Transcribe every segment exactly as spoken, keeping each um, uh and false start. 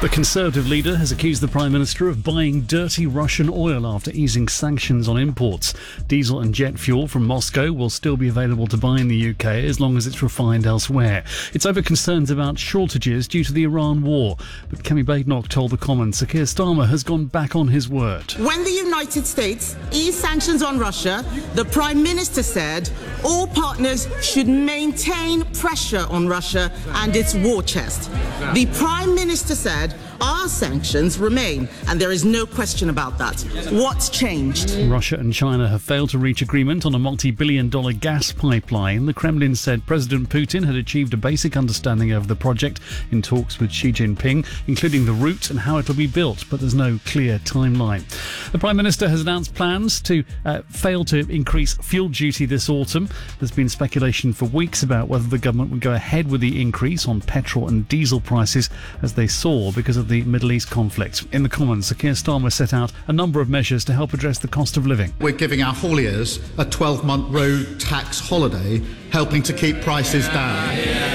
The Conservative leader has accused the Prime Minister of buying dirty Russian oil after easing sanctions on imports. Diesel and jet fuel from Moscow will still be available to buy in the U K as long as it's refined elsewhere. It's over concerns about shortages due to the Iran war. But Kemi Badenoch told the Commons Sir Keir Starmer has gone back on his word. When the United States eased sanctions on Russia, the Prime Minister said all partners should maintain pressure on Russia and its war chest. The Prime Minister said our sanctions remain, and there is no question about that. What's changed? Russia and China have failed to reach agreement on a multi-billion dollar gas pipeline. The Kremlin said President Putin had achieved a basic understanding of the project in talks with Xi Jinping, including the route and how it will be built, but there's no clear timeline. The Prime Minister has announced plans to uh, fail to increase fuel duty this autumn. There's been speculation for weeks about whether the government would go ahead with the increase on petrol and diesel prices as they soar because of the Middle East conflict. In the Commons, Sir Keir Starmer set out a number of measures to help address the cost of living. We're giving our hauliers a twelve-month road tax holiday, helping to keep prices down.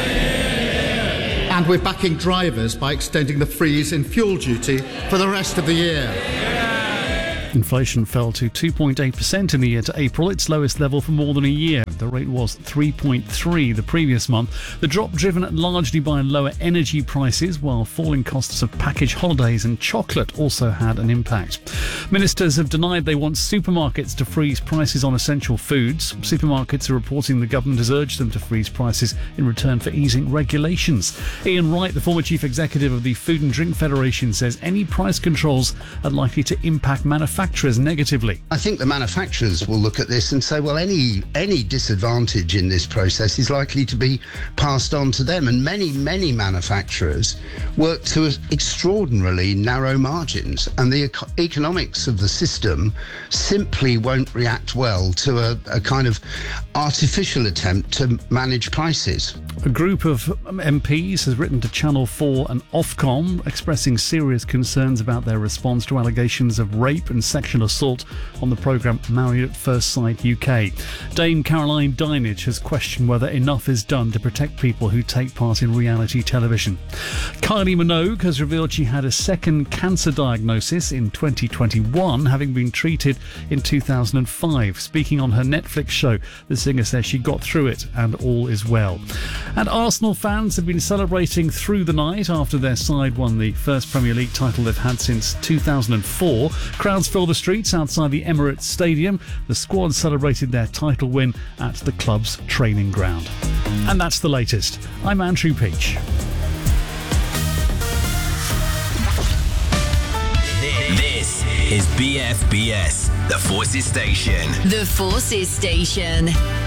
And we're backing drivers by extending the freeze in fuel duty for the rest of the year. Inflation fell to two point eight percent in the year to April, its lowest level for more than a year. The rate was three point three the previous month. The drop driven largely by lower energy prices, while falling costs of package holidays and chocolate also had an impact. Ministers have denied they want supermarkets to freeze prices on essential foods. Supermarkets are reporting the government has urged them to freeze prices in return for easing regulations. Ian Wright, the former chief executive of the Food and Drink Federation, says any price controls are likely to impact manufacturers negatively. I think the manufacturers will look at this and say, well, any any disadvantage in this process is likely to be passed on to them. And many, many manufacturers work to extraordinarily narrow margins, and the eco- economics of the system simply won't react well to a, a kind of artificial attempt to manage prices. A group of M Ps has written to Channel four and Ofcom expressing serious concerns about their response to allegations of rape and sexual assault on the programme Married at First Sight U K. Dame Caroline Dinenage has questioned whether enough is done to protect people who take part in reality television. Kylie Minogue has revealed she had a second cancer diagnosis in twenty twenty-one, having been treated in two thousand five. Speaking on her Netflix show, the singer says she got through it and all is well. And Arsenal fans have been celebrating through the night after their side won the first Premier League title they've had since two thousand four. Crowds fill the streets outside the Emirates Stadium. The squad celebrated their title win at the club's training ground. And that's the latest. I'm Andrew Peach. This is B F B S, the Forces Station. The Forces Station.